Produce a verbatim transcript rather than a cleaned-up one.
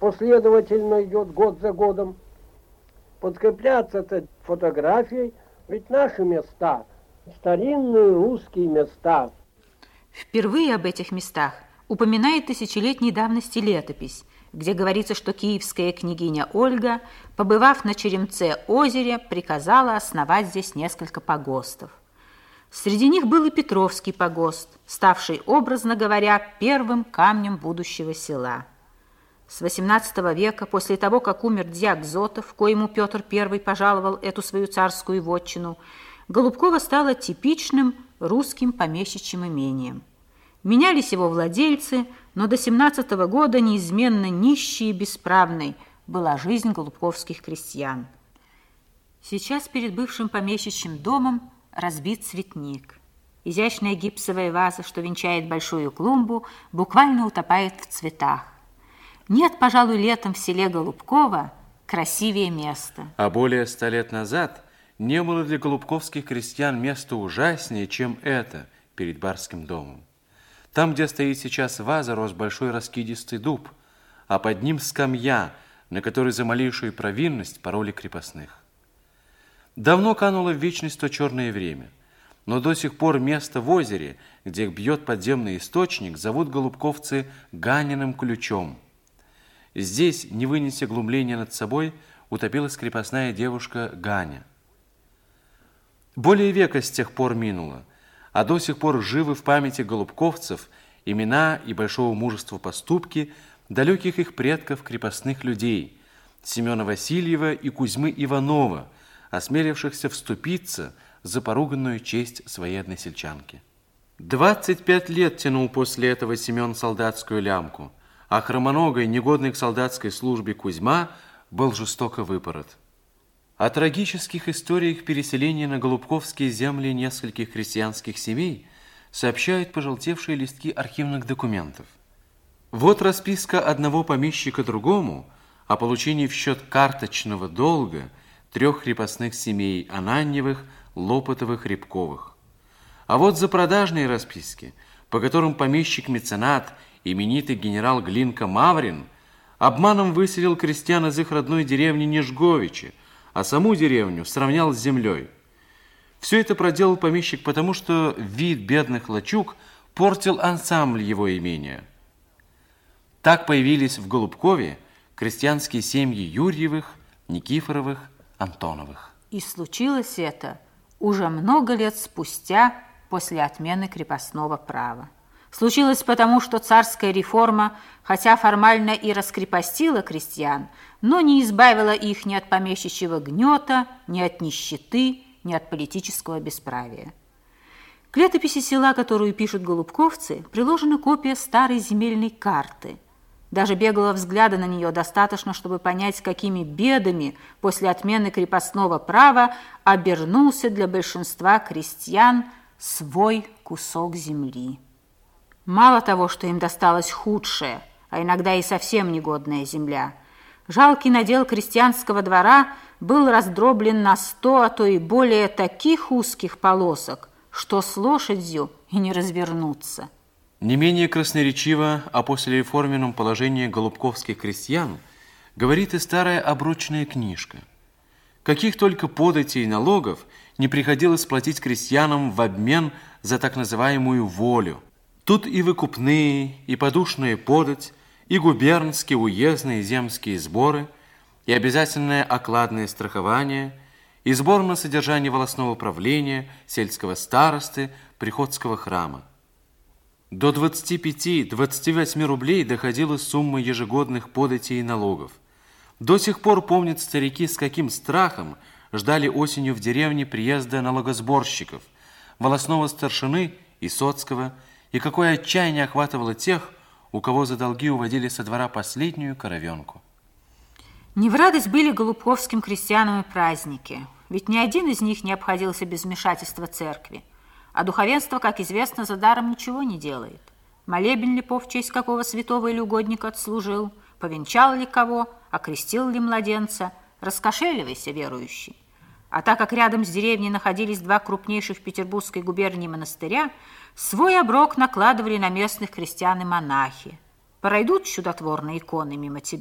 последовательно идет год за годом. Подкрепляться это фотографией, ведь наши места, старинные русские места. Впервые об этих местах упоминает тысячелетней давности летопись, где говорится, что киевская княгиня Ольга, побывав на Черемце-озере, приказала основать здесь несколько погостов. Среди них был и Петровский погост, ставший, образно говоря, первым камнем будущего села. С восемнадцатого века, после того, как умер дьяк Зотов, коему Петр Первый пожаловал эту свою царскую вотчину, Голубково стало типичным русским помещичьим имением. Менялись его владельцы, но до семнадцатого года неизменно нищей и бесправной была жизнь голубковских крестьян. Сейчас перед бывшим помещичьим домом разбит цветник. Изящная гипсовая ваза, что венчает большую клумбу, буквально утопает в цветах. Нет, пожалуй, летом в селе Голубково красивее места. А более ста лет назад не было для голубковских крестьян места ужаснее, чем это перед барским домом. Там, где стоит сейчас ваза, рос большой раскидистый дуб, а под ним скамья, на которой за малейшую провинность пороли крепостных. Давно кануло в вечность то черное время, но до сих пор место в озере, где бьет подземный источник, зовут голубковцы Ганиным ключом. Здесь, не вынеся глумления над собой, утопилась крепостная девушка Ганя. Более века с тех пор минуло, а до сих пор живы в памяти голубковцев имена и большого мужества поступки далеких их предков крепостных людей Семена Васильева и Кузьмы Иванова, осмелившихся вступиться за поруганную честь своей односельчанки. Двадцать пять лет тянул после этого Семен солдатскую лямку, а хромоногой, негодный к солдатской службе Кузьма был жестоко выпорот. О трагических историях переселения на голубковские земли нескольких крестьянских семей сообщают пожелтевшие листки архивных документов. Вот расписка одного помещика другому о получении в счет карточного долга трех крепостных семей Ананьевых, Лопотовых, Рябковых. А вот запродажные расписки, по которым помещик-меценат, именитый генерал Глинка Маврин, обманом выселил крестьян из их родной деревни Нежговичи, а саму деревню сравнял с землей. Все это проделал помещик, потому что вид бедных лачуг портил ансамбль его имения. Так появились в Голубкове крестьянские семьи Юрьевых, Никифоровых, Антоновых. И случилось это уже много лет спустя после отмены крепостного права. Случилось потому, что царская реформа, хотя формально и раскрепостила крестьян, но не избавила их ни от помещичьего гнета, ни от нищеты, ни от политического бесправия. К летописи села, которую пишут голубковцы, приложена копия старой земельной карты. Даже беглого взгляда на нее достаточно, чтобы понять, какими бедами после отмены крепостного права обернулся для большинства крестьян свой кусок земли. Мало того, что им досталась худшая, а иногда и совсем негодная земля, жалкий надел крестьянского двора был раздроблен на сто, а то и более таких узких полосок, что с лошадью и не развернуться. Не менее красноречиво о послереформенном положении голубковских крестьян говорит и старая обручная книжка. Каких только податей и налогов не приходилось платить крестьянам в обмен за так называемую волю. Тут и выкупные, и подушная подать, и губернские, уездные, земские сборы, и обязательное окладное страхование, и сбор на содержание волостного правления, сельского старосты, приходского храма. До двадцати пяти — двадцати восьми рублей доходила сумма ежегодных податей и налогов. До сих пор помнят старики, с каким страхом ждали осенью в деревне приезда налогосборщиков, волостного старшины и соцкого, и какое отчаяние охватывало тех, у кого за долги уводили со двора последнюю коровенку. Не в радость были голубковским крестьянам и праздники, ведь ни один из них не обходился без вмешательства церкви. А духовенство, как известно, за даром ничего не делает. Молебен ли по в честь какого святого или угодника отслужил, повенчал ли кого, окрестил ли младенца, раскошеливайся, верующий. А так как рядом с деревней находились два крупнейших в Петербургской губернии монастыря, свой оброк накладывали на местных крестьян и монахи. Пройдут чудотворные иконы мимо тебя,